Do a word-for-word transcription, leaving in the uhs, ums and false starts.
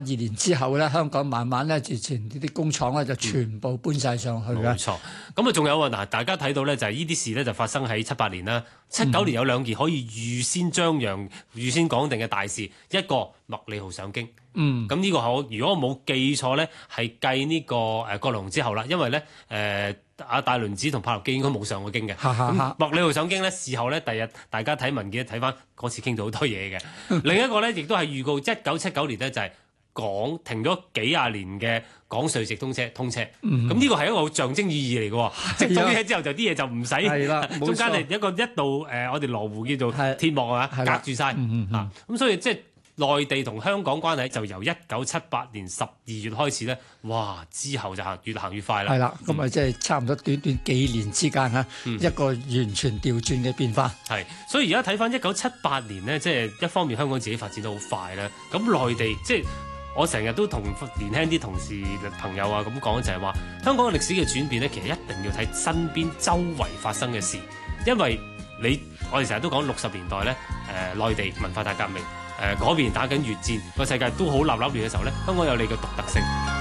二年之後咧，香港慢慢咧，之前呢啲工廠咧就全部搬晒上去啦。 冇錯，咁啊仲有啊嗱，大家睇到咧就係呢啲事咧就發生喺七八年啦。七九年有兩件可以預先張揚、預先講定嘅大事，一個麥理浩上京。 嗯， 咁呢個我如果我冇記錯咧，係繼呢個誒葛量洪之後啦，因為咧誒阿戴麟趾同柏洛基應該冇上過京嘅。咁麥理浩上京咧，事後咧第日大家睇文件睇翻嗰次傾到好多嘢嘅。另一個咧亦都係預告一九七九年咧就係、是。港停咗幾廿年嘅港穗直通車通車，咁呢個係一個好象徵意義嚟嘅。即係通車之後就啲嘢就唔使，中間係一個一度誒、呃，我哋羅湖叫做鐵幕啊，隔住晒。咁、啊、所以即係內地同香港關係就由一九七八年十二月開始咧，哇！之後就行越行越快啦。 係啦，咁啊即係差唔多短短幾年之間嚇，嗯、一個完全調轉嘅變化。 係，所以而家睇翻一九七八年咧，即係一方面香港自己發展得好快啦，咁內地即係。我成日都同年輕啲同事朋友啊咁講，就係話香港嘅歷史嘅轉變咧，其實一定要睇身邊周圍發生嘅事，因為你我哋成日都講六十年代咧，誒、呃、內地文化大革命，誒、呃、嗰邊打緊越戰，個世界都好立立亂嘅時候咧，香港有你嘅獨特性。